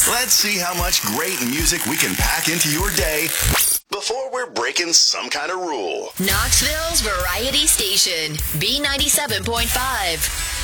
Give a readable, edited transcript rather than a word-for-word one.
Let's see how much great music we can pack into your day before we're breaking some kind of rule. Knoxville's Variety Station, B97.5.